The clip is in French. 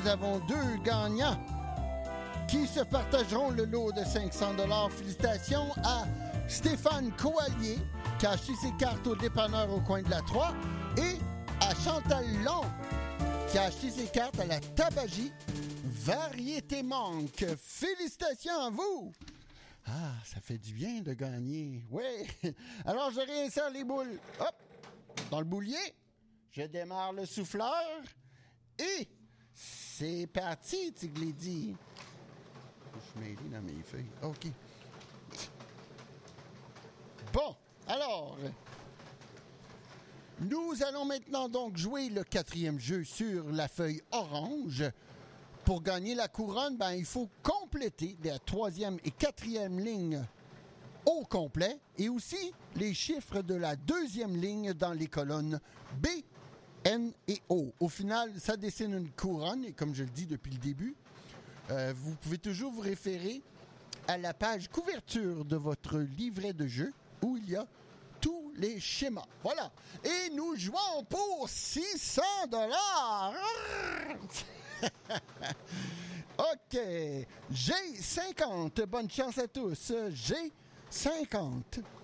nous avons 2 gagnants qui se partageront le lot de 500 $. Félicitations à Stéphane Coallier, qui a acheté ses cartes au dépanneur au coin de la 3, et à Chantal Long, qui a acheté ses cartes à la Tabagie Variété Manque. Félicitations à vous! Ah, ça fait du bien de gagner. Oui. Alors, je réinsère les boules. Hop! Dans le boulier. Je démarre le souffleur. Et c'est parti, Tiglédi. Je suis mêlé dans mes feuilles. OK. Bon, alors, nous allons maintenant donc jouer le 4e jeu sur la feuille orange. Pour gagner la couronne, il faut compléter la 3e et 4e ligne au complet et aussi les chiffres de la 2e ligne dans les colonnes B, N et O. Au final, ça dessine une couronne et comme je le dis depuis le début, vous pouvez toujours vous référer à la page couverture de votre livret de jeu où il y a tous les schémas. Voilà. Et nous jouons pour 600 $. OK. G50. Bonne chance à tous. G50.